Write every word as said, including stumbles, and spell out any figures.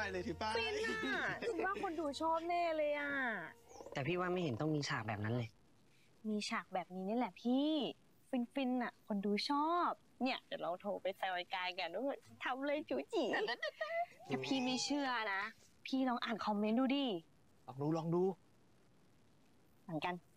เลยถือป้ายฟินอ่ะคิดว่าคนดูชอบแน่เลยอ่ะแต่พี่ว่าไม่เห็นต้องมีฉากแบบนั้นเลยมีฉากแบบนี้นี่แหละพี่ฟินฟินอ่ะคนดูชอบเนี่ยเดี๋ยวเราโทรไปแซวไอ้กายกันว่าทำเลยจู๋จีถ้าพี่ไม่เชื่อนะพี่ลองอ่านคอมเมนต์ดูดิลองดูลองดูเหมือนกัน